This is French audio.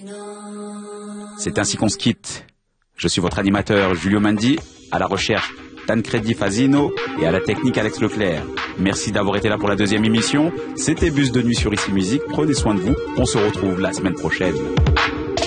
C'est ainsi qu'on se quitte. Je suis votre animateur Julio Mandi, à la recherche Tancredi Fazino et à la technique Alex Leclerc. Merci d'avoir été là pour la deuxième émission. C'était Bus de nuit sur Ici Musique. Prenez soin de vous. On se retrouve la semaine prochaine.